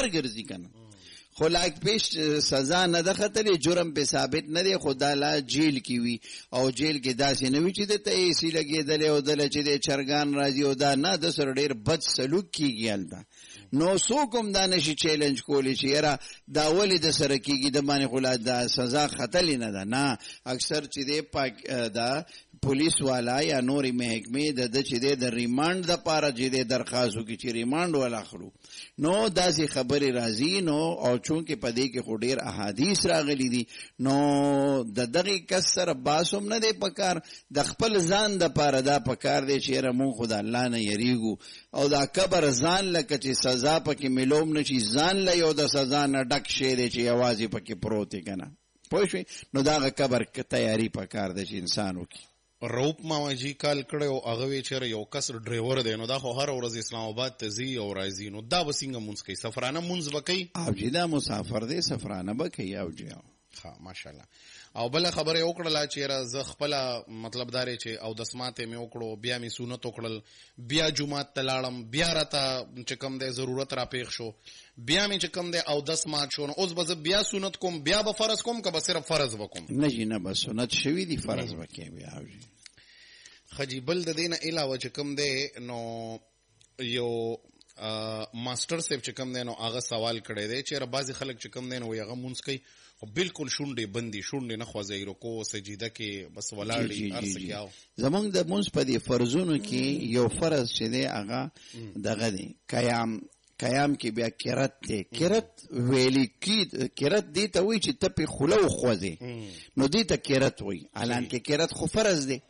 خبر ګرځي کنه. خو لاک پیش سزا نه ده ختلې، جرم په ثابت نه دی، خدا لا جیل کی وی او جیل کې داسې نه وی چې د ته ایسی لګېدلې او دله چې د چرګان راځي او دا نه د سره ډېر بد سلوک کیږي هلته. نو څوک هم دا نشي چیلنج کولی چې یاره دا ولې د سره کیږي د باندې خو لا دا سزا ختلې نه ده. نه، اکثر چې دی دا پولیس والا یا نورې محکمې د چې دی د ریمانډ دپاره چې دی درخواست وکړي چې ریمانډ والاخلو، نو داسې خبرې راځي. نو او چونکې په دې کې خو ډېر احادیث راغلي دي، نو د دغې کس سره باس هم نه دی پکار، د خپل ځان دپاره دا پکار دی چې یاره مونږ خو د الله نه یریږو او دا کبر ځان لکه چې سزا پکې ملوم نشي، ځان له یو د سزا نه ډک شی دی چې یوازې پکې پروت دی که نه پوه شوې. نو دغه کبر تیاري پکار دی چې انسان وکړي. روپ ماوجي کال کړی او هغه وی چېرې یو کس ډرایور دی، نو دا خو هره ورځ اسلام آباد ته ځي او راځي، نو دا به څنګه مونځ کوي؟ سفرانه مونځ به کوي؟ او جي دا مسافر دی، سفرانه به کوي. او جي ښه ماشاءالله. او بله خبره یې وکړله چې یاره زه خپله مطلب دا دی چې اودس ماته مې وکړو، بیا مې سنت وکړل، بیا جومات ته لاړم، بیا راته چې کوم دی ضرورت را پیښ شو، بیا مې چې کوم دی اودس مات شو، نو اوس به زه بیا سنت کوم، بیا به فرض کوم که به صرف فرض به کوم؟ نه جي نه، به سنت شوي دي، فرض به کوي بیا. او جي خجی بل د دې نه علاوه چې کوم دی نو یو ماسټر صاحب چې کوم دی نو هغه سوال کړی دی چې بعضې خلک چې کوم دی نو هغه مونځ کوي خو بالکل شونډې بندي، شونډې نه خوځوي، رکوع سجده کې بس ولاړې هر څه کې. زمونږ د مونځ په دې فرضونو کې یو فرض چې دی هغه دغه دی قیام کې بیا کرت دی. کرت ویلي کرت دې ته وایي چې ته پې خوله وخوځې، نو دې ته کرت وایي، حالان کې کرت خو فرض دی.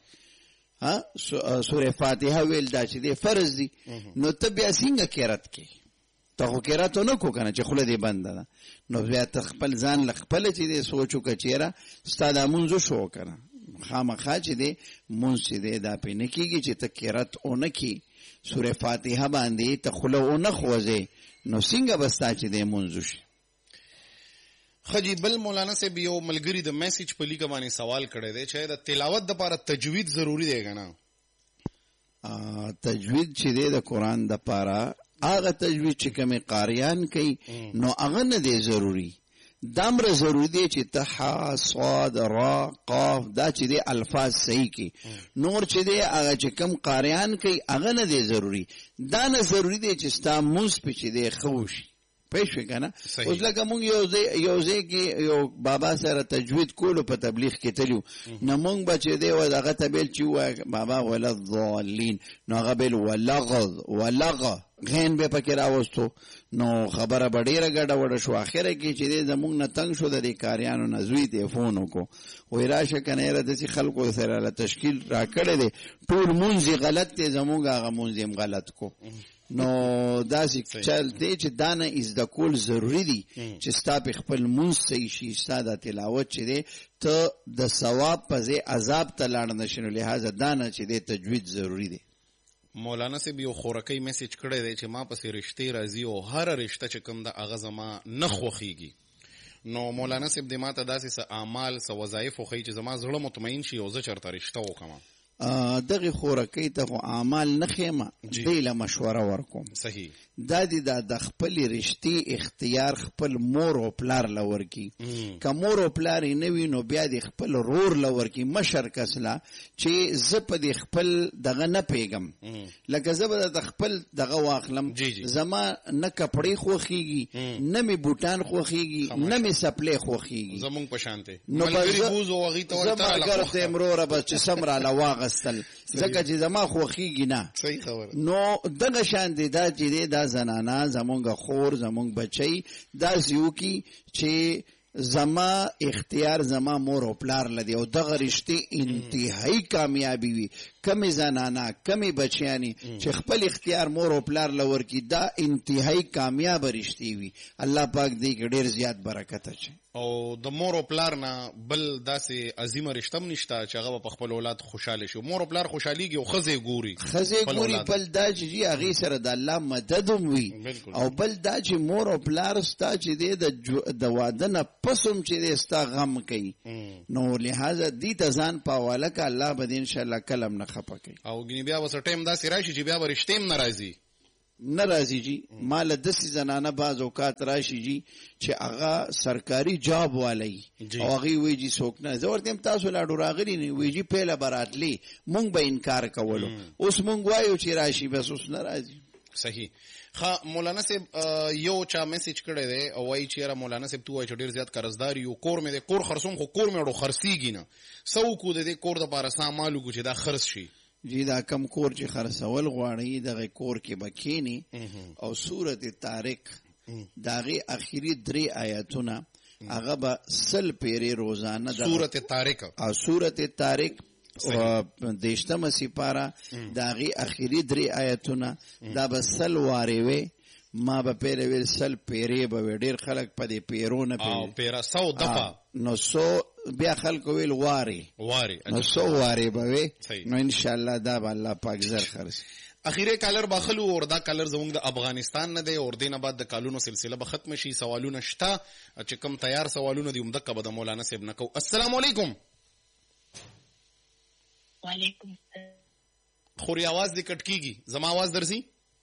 سوره فاتحه ویل دا چې دی فرض دی، نو ته بیا څنګه کرت کې؟ ته خو کرت نه کو کنه چې خوله دې بنده ده، نو بیا ته خپل ځان له خپله چې دی سوچ وکړه چې یاره ستا دا مونځ وشو که نه، خامخا چې دی مونځ چې دی دا پې نه کېږي چې ته کرت ونه کړي، سوره فاتحه باندې ته خوله ونه خوځې، نو څنګه به ستا چې دی مونځ وشي. خجی بل مولانا صاحب یو ملګري د میسج په لیکه باندې سوال کړی دی چې د تلاوت دپاره تجوید ضروري دی که نه؟ تجوید چې دی د قرآن دپاره هغه تجوید چې کومې قاریان کوي نو هغه نه دی ضروري، دامره ضروري دی چې ته ح صاد را قاف دا چې دی الفاظ صحیح کی، نور چې دی هغه چې کوم قاریان کوي هغه نه دی ضروري. دا نه ضروري دی چې ستا مونځ پې چې دی ښه وشي، پوه شوې که نه؟ اوس لکه مونږ یو ځای کې یو بابا سره تجوید کولو په تبلیغ کې تلو، نو مونږ به چې دی هغه ته بیل چې ووایه بابا ولا الضالین، نو هغه بیل ولغ غین به پکې راوستو، نو خبره به ډېره ګډه وډه شو. اخره کې چې دی زمونږ نه تنګ شو د دې کاریانو نه، زوی ته یې فون وکړو، وایي راشه که نه یاره داسې خلکو سره له تشکیل را کړی دی، ټول مونځ یې غلط دی، زمونږ هغه مونځ یې هم غلط کو. نو داسې چل دی چې دا نه زده کول ضروري دي چې ستا پې خپل مونځ صحیح شي، ستا دا تلاوت چې دی ته د ثواب په ځای عذاب ته لاړ نه شي، نو لحاظه دا نه چې دی تجوید ضروري دی. مولانا صاحب یو خورکی میسج کړی دی چې ما پسې رشتې راځي او هره رشته چې کوم ده هغه زما نه خوښېږي، نو مولانا صاحب دې ما ته داسې څه اعمال څه وظایف وښیي چې زما زړه مطمئن شي او زه چېرته رشته وکړم. دغې خورکۍ ته خو اعمال نه ښیمه، دی له مشوره ورکوم. صحیح. دا دی د خپلې رشتې اختیار خپل مور او پلار له ورکړي، که مور او پلار یې نه وي نو بیا د خپل رور له ورکړي، مشر کس له چې زه په دې خپل دغه نه پوهېږم، لکه زه به د خپل دغه واخلم، زما نه کپړې خوښېږي، نه مې بوټان خوښېږي، نه مې سپلې خوښېږي، زمونږ په شان دی. نو زه ملګرو ته یم وروره بس چې سم راله واغستل، ځکه چې زما خوښېږي نه. صحیح خبره. نو دغه شان دی دا چې دی دا زنانه زمونږ خور زمونږ بچی داسې وکړي چې زما اختیار زما مور او پلار لدی او دغه رشتې انتهایی کامیابی وي. کمې زنانه کمې بچیانې چې خپل اختیار مور او پلار له ورکړي دا انتهایی کامیابه رشتې وي. الله پاک دې کې ډېر زیات برکت اچوي. او د مور او پلار نه بل داسې عظیمه رشته هم نشته چې هغه په خپل اولاد خوشحاله شي. مور او پلار خوشحالېږي او ښځې ګوري بل دا چې هغې سره د الله مدد هم وي، او بل دا چې مور او پلار ستا چې دی د واده نه پس هم چې دی ستا غم کوي، نو لحاظه دې ته ځان په حواله که الله به دې انشاءالله کله هم نه خفه کوي. او ګینې بیا به څه ټایم داسې راشي چې بیا به رشتې هم نه راځي. ناراضي جی مال دسی زنانه بعض اوقات راشي جی چې هغه سرکاري جاب والی او هغه وی جی څوک نه زه ورته تاسو لا ډور راغلی نه وی جی پهله براتلی مونږ به انکار کولو اوس مونږ وایو چې راشي بس اوس ناراضي. صحیح. مولانا صاحب یو چا میسج کړی دی او وایي چې مولانا صاحب تو وایي چې ډېر زیات قرضدار یو کور مې د کور خرڅوم خو کور مې وړو خرڅېږي نه څه وکړو د دې کور دپاره سامان وکړو چې دا خرڅ شي. جی دا کم کور چې خرڅول غواړي دغه کور کې به کښېني او سورت طارق د هغې اخري 3 آیاتونه هغه به 100 پیرې روزانه سورت طارق او سورت طارق دیشتمه سپاره د هغې اخري 3 آیاتونه دا به 100 وارې وې ما به پیره ویل 100 پیرې به وې ډېر خلک په دې پیرو نه پیره 100 دفعه نو 100 بیا خلکو ویل وارې نو 100 وارې به وې نو انشاءالله دا به الله پاک زر خرڅ. اخیره کالر باخلو اور دا کالر زموږ د افغانستان نه دی اور دینه بعد د کالونو سلسله به ختم شي. سوالونه شته چې کم تیار سوالونه دي عمدک به د مولانا صاحب نه کو. السلام علیکم. وعلیکم السلام. خوري आवाज دې کټ کیږي زما आवाज درسي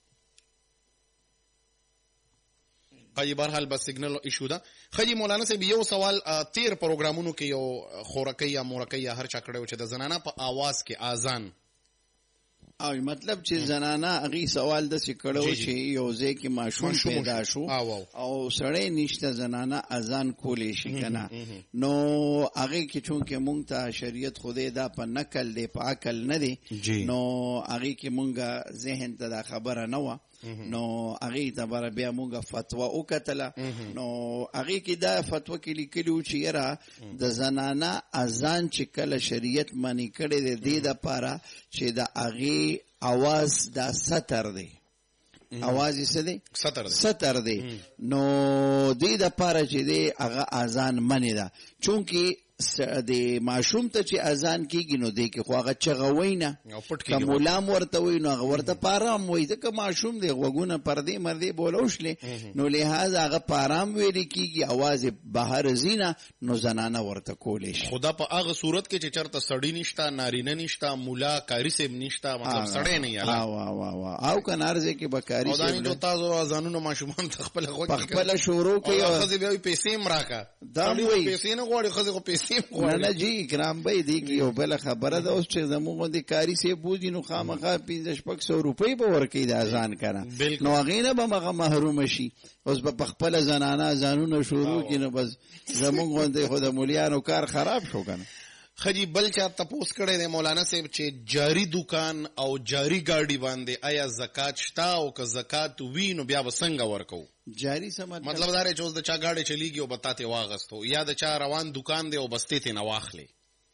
قای بهرحال بس سیګنل ایشو ده. خجی مولانا صاحب یو سوال 13 پروګرامونو کې یو خورکی یا مورکی یا هر چا کړو چې د زنانه په आवाज کې اذان او مطلب چې زنانه هغې سوال داسې کړو چې یو ځای کې ماشوم پیدا شو او سړی نشته زنانه اذان کولی شي که نه نو هغې کې چونکې مونږ ته شریعت خدای دا په نکل دی په عقل نه دی نو هغې کې مونږ ذهن ته دا خبره نه وه نو هغې ته بره بیا مونږ فتوا وکتله نو هغې کې دا فتوا کې لیکلي و چې یاره د زنانه اذان چې کله شریعت منې کړی دی دې دپاره چې د هغې आवाज دا ستر دی आवाज یې څه دی ستر دی نو دې دپاره چې دی هغه اذان منې ده چونکې د ماشوم ته چې اذان کېږي نو دی کې خو هغه چغوی نه که ملام ورته وایي نو هغه ورته په ارام وایي ځکه ماشوم دی غوږونه پردې مردې بولوشلې نو لحاظ هغه په ارام ویلې کېږي اواز یې بهر ځي نه نو زنانه ورته کولی شي. خو دا په هغه صورت کې چې چېرته سړي نشته نارینه نشته ملا کاري صاحب نشته مطلب سړی نه یاله او که نهر ځای کې به کاري صاحب او تاسو اذانونه ماشومان ته خپله غوږ په خپله شروع کوي او ښځې بیا وایي پیسې م راکړه دا وایي پیسې نه غواړي ښځې خو پیسې نه نه جی اکرام بھائی دی کی یو بله خبره ده اوس چې زموږ غوندې کاري صاحب بوځي نو خامخا 500-600 روپۍ به ورکوي د اذان کنه نو هغې نه به هغه محرومه شي اوس به په خپله زنانه اذانونه شروع کړي نو بس زموږ غوندې خو د مولیانو کار خراب شو کنه. خجی بل چا تپوس کړی دی مولانا صاحب چې جاری دکان او جاری گاډي باندې آیا زکات شته او که زکات وي نو بیا به څنګه ورکو؟ جاری څه مطلب دا دی چې اوس د چا ګاډی چلیږي او به تا ترې واخیستو یا د چا روان دکان دی او بس تی ترې نه واخلې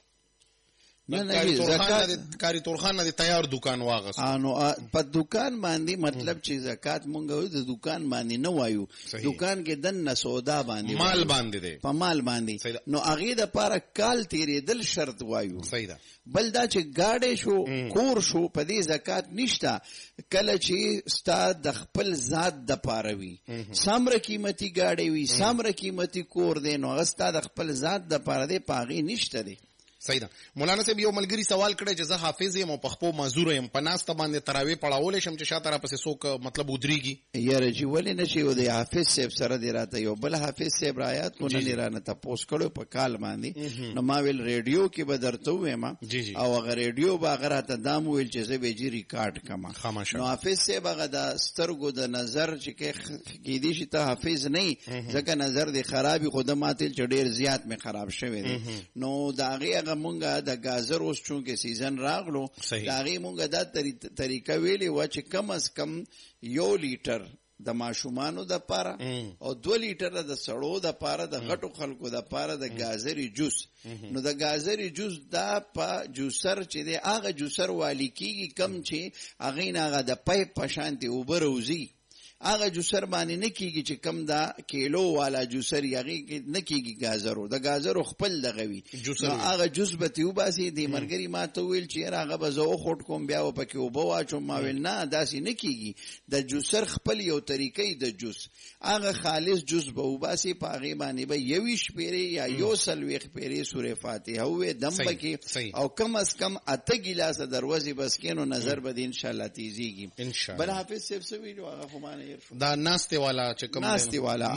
کاری تورخان نه دی تیار دکان واغست نو په دکان باندې مطلب چې زکات مونږ وایو د دکان باندې نه وایو دکان کې دننه سودا باندې مال باندې دی په مال باندې نو هغې دپاره کال تېرېدل شرط وایو. بل دا چې ګاډی شو کور شو په دې زکات نشته کله چې ستا د خپل ذات دپاره وي څومره قیمتي ګاډی وي څومره قیمتي کور دی نو هغه ستا د خپل ذات دپاره دی په هغې نشته دی. صحیح ده. مولانا صاحب یو ملګري سوال کړی چې زه حافظ یم او په خپو معذوره یم په ناسته باندې تراویح پړاولی شم چې شاته راپسې څوک مطلب ودرېږي یاره چې ولې نه چې یو د حافظ صاحب سره دې راته یو بل حافظ صاحب رایات کو نن یې رانه تپوس کړی په کال باندې نو ما ویل ریډیو کې به درته ووایم او هغه ریډیو به هغه راته دا م ویل چې زه به جي ریکارډ کړم نو حافظ صاحب هغه د سترګو د نظر چې کېدی شي ته حافظ نه یې ځکه نظر دې خراب وي خو ده ما تل چې ډېر زیات مې خراب شوی دی نو د هغې مونږه د ګازر اوس چونکې سیزن راغلو د هغې مونږه دا طریقه ویلې وه چې کم از کم 1 لیټر د ماشومانو دپاره او 2 لیټره د سړو دپاره د غټو خلکو دپاره د ګازري جوس نو د ګازري جوس دا په جوسر چې دی هغه جوسر والي کېږي کم چې هغې نه هغه د پیپ په شانتې اوبه روځي هغه جوسر باندې نه کیږي چې کم دا کیلو والا جوسر یغي نه کیږي گازرو د گازرو خپل دغوي نو هغه جوس به تیو باسي د مرګري ما ته ویل چې هغه به زه خټ کوم بیا و پکې وبو واچو ما ویل نه داسې نه کیږي د جوسر خپل یو طریقې د جوس هغه خالص جوس به وباسي پاغه باندې به یويش پیری یا یو سلويخ پیری سورې فاتحه او دم بکی او کم از کم اته ګلاسه دروازه بس کینو نظر به ان شاء الله تیزیږي بل حافظ صاحب سوي هغه خو مانه دا ناشته والا چې کوم ناشته والا